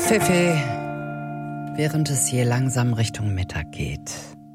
Pfiffi, während es hier langsam Richtung Mittag geht.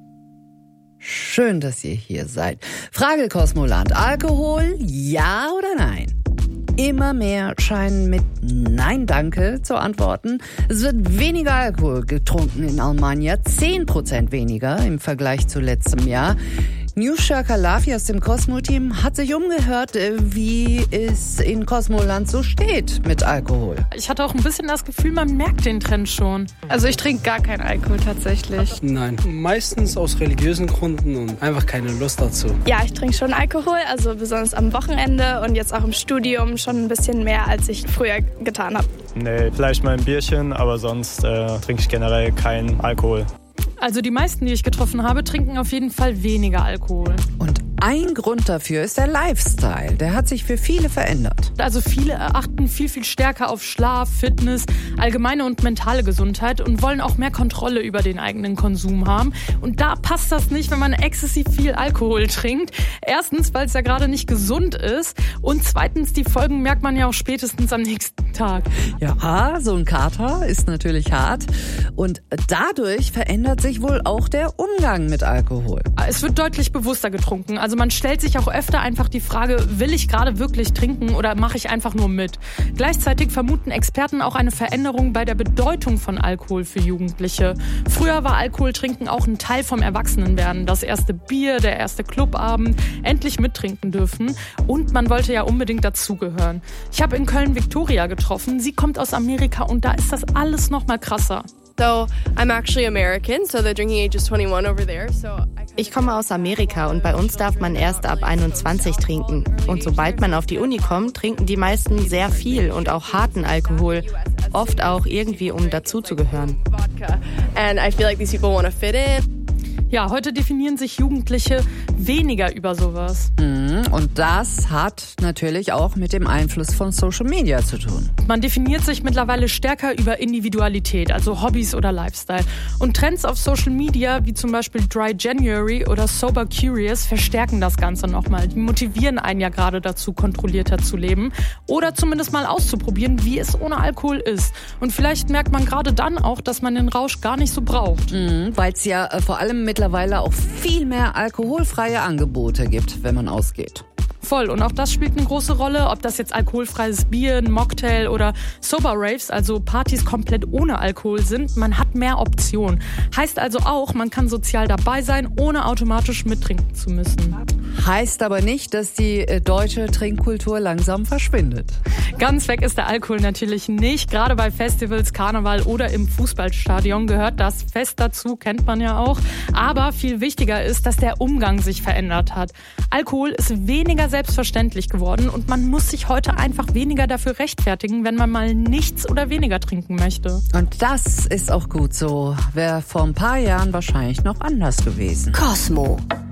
Schön, dass ihr hier seid. Frage Kosmoland, Alkohol, ja oder nein? Immer mehr scheinen mit Nein, danke zu antworten. Es wird weniger Alkohol getrunken in Almania, 10% weniger im Vergleich zu letztem Jahr. Newsha Kalafi aus dem Cosmo-Team hat sich umgehört, wie es in Kosmoland so steht mit Alkohol. Ich hatte auch ein bisschen das Gefühl, man merkt den Trend schon. Also ich trinke gar keinen Alkohol tatsächlich. Nein, meistens aus religiösen Gründen und einfach keine Lust dazu. Ja, ich trinke schon Alkohol, also besonders am Wochenende und jetzt auch im Studium schon ein bisschen mehr, als ich früher getan habe. Nee, vielleicht mal ein Bierchen, aber sonst trinke ich generell keinen Alkohol. Also die meisten, die ich getroffen habe, trinken auf jeden Fall weniger Alkohol. Und ein Grund dafür ist der Lifestyle. Der hat sich für viele verändert. Also viele achten viel, viel stärker auf Schlaf, Fitness, allgemeine und mentale Gesundheit und wollen auch mehr Kontrolle über den eigenen Konsum haben. Und da passt das nicht, wenn man exzessiv viel Alkohol trinkt. Erstens, weil es ja gerade nicht gesund ist. Und zweitens, die Folgen merkt man ja auch spätestens am nächsten Tag. Ja, so ein Kater ist natürlich hart. Und dadurch verändert sich wohl auch der Umgang mit Alkohol. Es wird deutlich bewusster getrunken. Also man stellt sich auch öfter einfach die Frage, will ich gerade wirklich trinken oder mache ich einfach nur mit? Gleichzeitig vermuten Experten auch eine Veränderung bei der Bedeutung von Alkohol für Jugendliche. Früher war Alkoholtrinken auch ein Teil vom Erwachsenenwerden. Das erste Bier, der erste Clubabend, endlich mittrinken dürfen. Und man wollte ja unbedingt dazugehören. Ich habe in Köln Victoria getroffen. Sie kommt aus Amerika und da ist das alles noch mal krasser. So, I'm actually American, so the drinking age is 21 over there. Ich komme aus Amerika und bei uns darf man erst ab 21 trinken. Und sobald man auf die Uni kommt, trinken die meisten sehr viel und auch harten Alkohol. Oft auch irgendwie, um dazuzugehören. And I feel like these people want to fit in. Ja, heute definieren sich Jugendliche weniger über sowas. Und das hat natürlich auch mit dem Einfluss von Social Media zu tun. Man definiert sich mittlerweile stärker über Individualität, also Hobbys oder Lifestyle. Und Trends auf Social Media, wie zum Beispiel Dry January oder Sober Curious, verstärken das Ganze nochmal. Die motivieren einen ja gerade dazu, kontrollierter zu leben oder zumindest mal auszuprobieren, wie es ohne Alkohol ist. Und vielleicht merkt man gerade dann auch, dass man den Rausch gar nicht so braucht. Weil es ja vor allem mittlerweile auch viel mehr alkoholfreie Angebote gibt, wenn man ausgeht. Voll. Und auch das spielt eine große Rolle, ob das jetzt alkoholfreies Bier, ein Mocktail oder Sober Raves, also Partys komplett ohne Alkohol sind. Man hat mehr Optionen. Heißt also auch, man kann sozial dabei sein, ohne automatisch mittrinken zu müssen. Heißt aber nicht, dass die deutsche Trinkkultur langsam verschwindet. Ganz weg ist der Alkohol natürlich nicht. Gerade bei Festivals, Karneval oder im Fußballstadion gehört das fest dazu, kennt man ja auch. Aber viel wichtiger ist, dass der Umgang sich verändert hat. Alkohol ist weniger selbstverständlich geworden und man muss sich heute einfach weniger dafür rechtfertigen, wenn man mal nichts oder weniger trinken möchte. Und das ist auch gut so. Wäre vor ein paar Jahren wahrscheinlich noch anders gewesen. Cosmo.